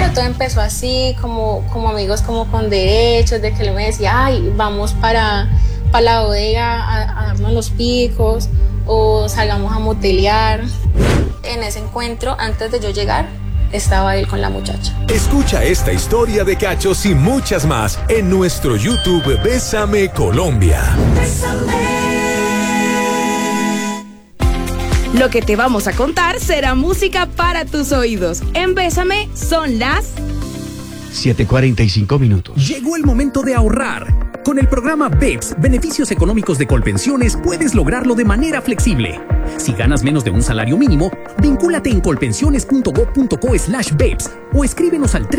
Pero todo empezó así, como amigos como con derechos, de que él me decía, ay, vamos para la bodega a darnos los picos, o salgamos a motelear. En ese encuentro, antes de yo llegar, estaba él con la muchacha. Escucha esta historia de cachos y muchas más en nuestro YouTube Bésame Colombia. Lo que te vamos a contar será música para tus oídos. En Bésame son las 7:45 minutos. Llegó el momento de ahorrar. Con el programa BEPS, beneficios económicos de Colpensiones, puedes lograrlo de manera flexible. Si ganas menos de un salario mínimo, vincúlate en colpensiones.gov.co/BEPS o escríbenos al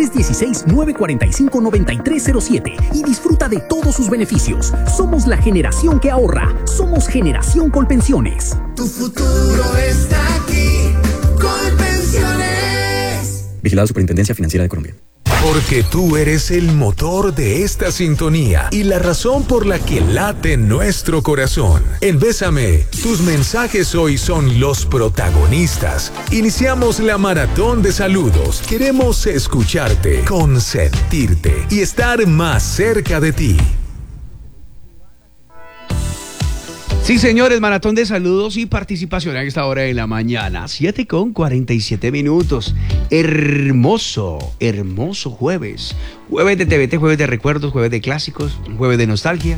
316-945-9307 y disfruta de todos sus beneficios. Somos la generación que ahorra. Somos Generación Colpensiones. Tu futuro está aquí. Colpensiones. Vigilado Superintendencia Financiera de Colombia. Porque tú eres el motor de esta sintonía y la razón por la que late nuestro corazón. En Bésame, tus mensajes hoy son los protagonistas. Iniciamos la maratón de saludos. Queremos escucharte, consentirte y estar más cerca de ti. Sí, señores, maratón de saludos y participación a esta hora de la mañana. 7:47 minutos. Hermoso jueves. Jueves de TVT, jueves de recuerdos, jueves de clásicos, jueves de nostalgia.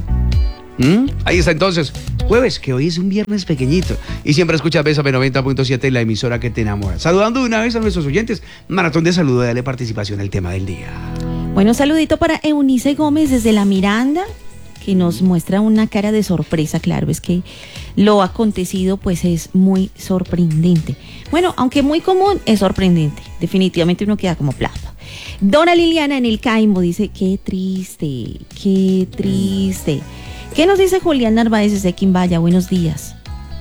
Ahí está entonces. Jueves, que hoy es un viernes pequeñito. Y siempre escuchas Bésame 90.7, la emisora que te enamora. Saludando de una vez a nuestros oyentes. Maratón de saludos, dale participación al tema del día. Bueno, saludito para Eunice Gómez desde La Miranda, que nos muestra una cara de sorpresa. Claro, es que lo acontecido pues es muy sorprendente. Bueno, aunque muy común, es sorprendente. Definitivamente uno queda como plato. Dona Liliana en el Caimbo dice, qué triste, qué triste. ¿Qué nos dice Julián Narváez desde Quimbaya? Buenos días.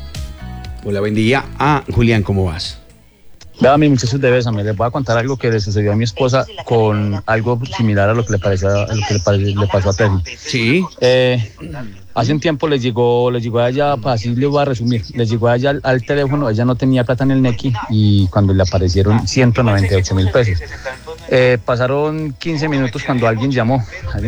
Hola, buen día. Julián, ¿cómo vas? Vea, mis muchachos de Bésame, les voy a contar algo que le sucedió a mi esposa con algo similar a lo que le pasó a Terry. Sí. Hace un tiempo les llegó a ella, así les voy a resumir, les llegó a ella al teléfono, ella no tenía plata en el Nequi y cuando le aparecieron 198,000 pesos. Pasaron 15 minutos cuando alguien llamó,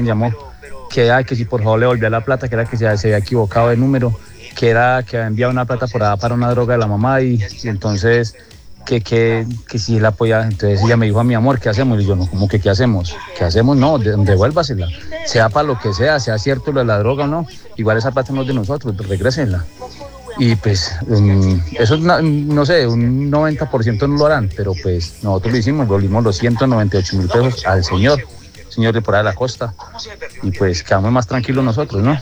que si por favor le volvía la plata, que era que se había equivocado de número, que era que había enviado una plata por allá para una droga de la mamá y entonces que si él apoya. Entonces ella me dijo, a mi amor, ¿qué hacemos? Y yo, no, ¿cómo que qué hacemos? ¿Qué hacemos? No, devuélvasela, sea para lo que sea cierto lo de la droga o no, igual esa plata no es de nosotros, regrésenla. Y pues eso no sé, un 90% no lo harán, pero pues nosotros lo hicimos, volvimos los 198,000 pesos al señor de por ahí de la costa, y pues quedamos más tranquilos nosotros, ¿no?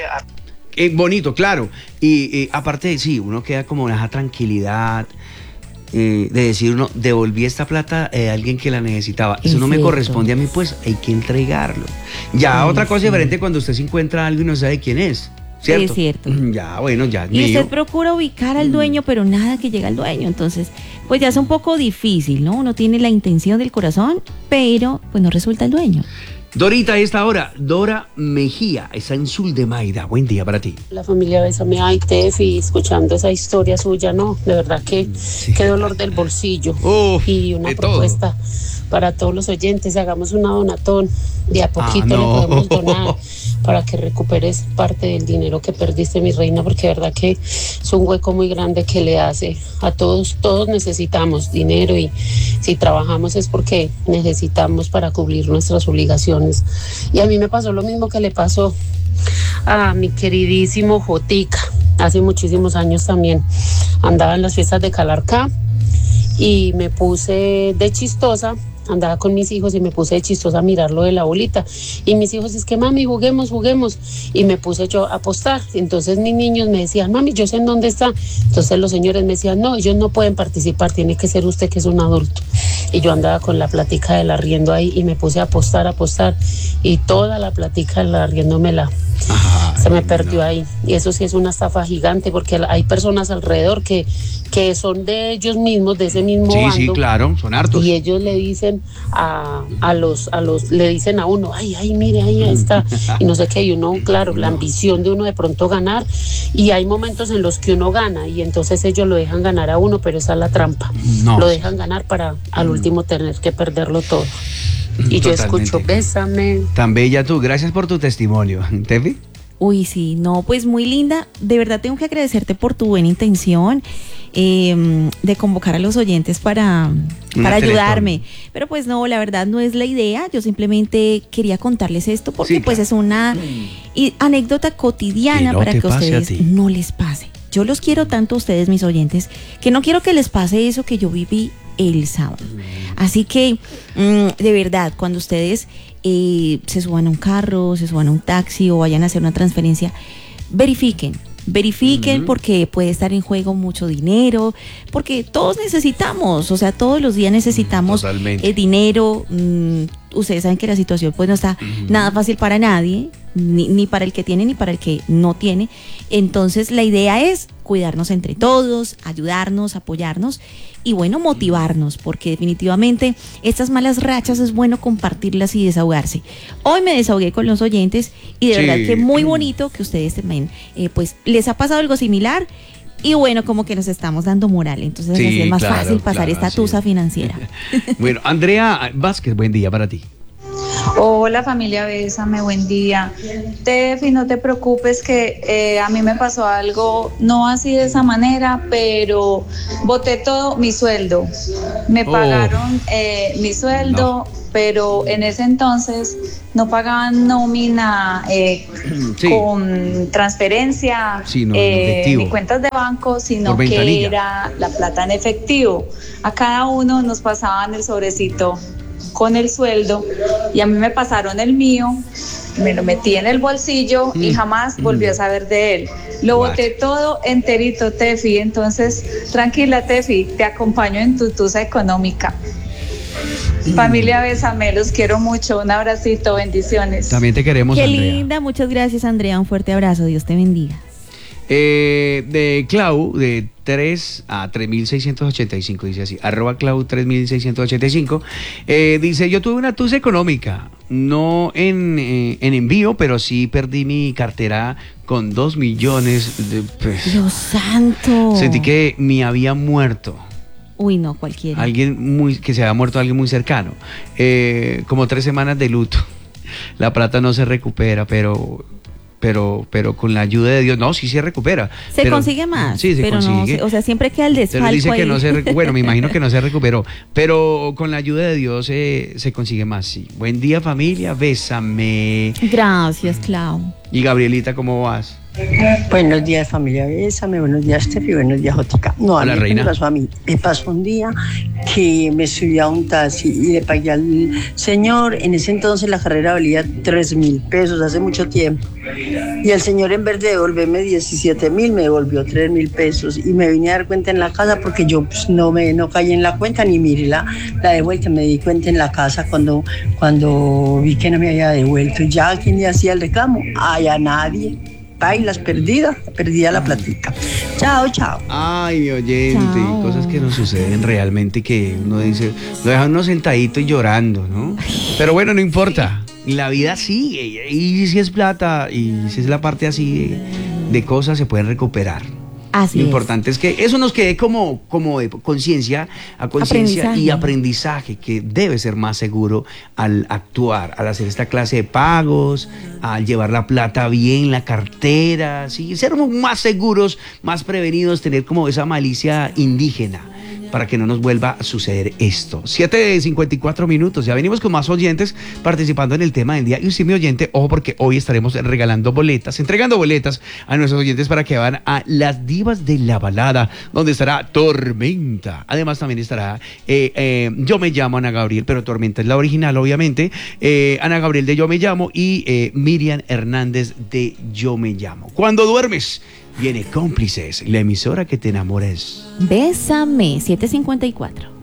Bonito, claro. Y aparte, sí, uno queda como una tranquilidad de decir, uno, devolví esta plata a alguien que la necesitaba. Eso no me corresponde a mí, pues hay que entregarlo. Ya, otra cosa diferente cuando usted se encuentra algo y no sabe quién es, ¿cierto? Es cierto. Ya, bueno, ya. Y usted procura ubicar al dueño, pero nada que llega al dueño. Entonces, pues ya es un poco difícil, ¿no? Uno tiene la intención del corazón, pero pues no resulta el dueño. Dorita, a esta hora, Dora Mejía, está en Suldemayda. Buen día para ti. La familia Bésame, ay, Tefi, escuchando esa historia suya, no, de verdad que sí. Qué dolor del bolsillo. Y una propuesta para todos los oyentes, hagamos una donatón, de a poquito le podemos donar para que recuperes parte del dinero que perdiste, mi reina, porque de verdad que es un hueco muy grande que le hace a todos necesitamos dinero y si trabajamos es porque necesitamos para cubrir nuestras obligaciones. Y a mí me pasó lo mismo que le pasó a mi queridísimo Jotica, hace muchísimos años también, andaba en las fiestas de Calarcá y me puse de chistosa, andaba con mis hijos y me puse de chistosa a mirar lo de la bolita. Y mis hijos, es que mami, juguemos. Y me puse yo a apostar. Entonces mis niños me decían, mami, yo sé en dónde está. Entonces los señores me decían, no, ellos no pueden participar, tiene que ser usted que es un adulto. Y yo andaba con la platica del arriendo ahí y me puse a apostar. Y toda la platica del arriendo me la Se me perdió ahí. Y eso sí es una estafa gigante, porque hay personas alrededor que son de ellos mismos, de ese mismo bando. Sí, claro, son hartos. Y ellos le dicen le dicen a uno, ay, mire, ahí está. Y no sé qué, y uno, claro, la ambición de uno de pronto ganar. Y hay momentos en los que uno gana, y entonces ellos lo dejan ganar a uno, pero esa es la trampa. Lo dejan ganar para al último tener que perderlo todo. Y yo escucho, bésame. Tan bella tú, gracias por tu testimonio. ¿Tefi? Uy, sí, no, pues muy linda. De verdad tengo que agradecerte por tu buena intención de convocar a los oyentes para ayudarme. Pero pues no, la verdad no es la idea. Yo simplemente quería contarles esto porque pues es una anécdota cotidiana para que a ustedes no les pase. Yo los quiero tanto a ustedes, mis oyentes, que no quiero que les pase eso que yo viví el sábado. Así que, de verdad, cuando ustedes se suban a un carro, se suban a un taxi o vayan a hacer una transferencia, verifiquen porque puede estar en juego mucho dinero, porque todos necesitamos, o sea, todos los días necesitamos dinero. Ustedes saben que la situación pues no está nada fácil para nadie, ni para el que tiene ni para el que no tiene. Entonces la idea es cuidarnos entre todos, ayudarnos, apoyarnos y bueno, motivarnos, porque definitivamente estas malas rachas es bueno compartirlas y desahogarse. Hoy me desahogué con los oyentes y de verdad que muy bonito que ustedes también pues les ha pasado algo similar. Y bueno, como que nos estamos dando moral, entonces así es más fácil pasar esta tusa financiera. Bueno, Andrea Vázquez, buen día para ti. Hola familia Bésame, buen día. Tefi, no te preocupes que a mí me pasó algo, no así de esa manera, pero boté todo mi sueldo. Me pagaron mi sueldo, pero en ese entonces no pagaban nómina con transferencia, ni cuentas de banco, sino que era la plata en efectivo. A cada uno nos pasaban el sobrecito con el sueldo y a mí me pasaron el mío, me lo metí en el bolsillo y jamás volví a saber de él. Lo boté todo enterito, Tefi. Entonces, tranquila, Tefi, te acompaño en tu tusa económica. Familia Bésame, los quiero mucho. Un abracito, bendiciones. También te queremos, Qué Andrea. linda, muchas gracias, Andrea. Un fuerte abrazo, Dios te bendiga. De Clau, de 3 a 3.685, dice así, @Clau 3.685, dice, yo tuve una tusa económica, no en envío, pero sí perdí mi cartera con 2 millones de pesos. Dios santo. Sentí que me había muerto. Uy, no, cualquiera. Que se había muerto alguien muy cercano. Como 3 semanas de luto. La plata no se recupera, pero con la ayuda de Dios, no, sí se recupera. Se consigue más. Sí, se consigue. No, o sea, siempre queda el desfalco. Pero dice que ahí. no bueno, me imagino que no se recuperó, pero con la ayuda de Dios se consigue más, sí. Buen día, familia, bésame. Gracias, Clau. Y Gabrielita, ¿cómo vas? Buenos días, familia Bésame, buenos días, Tefi, buenos días, Jotica. No, hola, Reina. Me pasó un día que me subí a un taxi y le pagué al señor. En ese entonces la carrera valía 3.000 pesos, hace mucho tiempo. Y el señor, en vez de devolverme 17.000, me devolvió 3.000 pesos. Y me vine a dar cuenta en la casa porque yo pues, no caí en la cuenta ni miré la de vuelta. Me di cuenta en la casa cuando vi que no me había devuelto. Y ya, ¿quién le hacía el reclamo? Ay, a nadie. Bailas perdida la platica. Chao. Ay, mi oyente, Chao. Cosas que nos suceden realmente que uno dice, lo deja uno sentadito y llorando, ¿no? Pero bueno, no importa, la vida sigue, y si es plata, y si es la parte así de cosas, se pueden recuperar. Así Lo es. importante es que eso nos quede como de conciencia y aprendizaje, que debe ser más seguro al actuar, al hacer esta clase de pagos, al llevar la plata bien, la cartera, ¿sí? Ser más seguros, más prevenidos, tener como esa malicia indígena para que no nos vuelva a suceder esto. 7:54, ya venimos con más oyentes participando en el tema del día. Y usted, mi oyente, ojo, porque hoy estaremos entregando boletas a nuestros oyentes para que van a Las Divas de la Balada, donde estará Tormenta. Además también estará Yo Me Llamo, Ana Gabriel, pero Tormenta es la original, obviamente. Ana Gabriel de Yo Me Llamo y Miriam Hernández de Yo Me Llamo. Cuando duermes, viene Cómplices, la emisora que te enamores. Bésame, 7:54.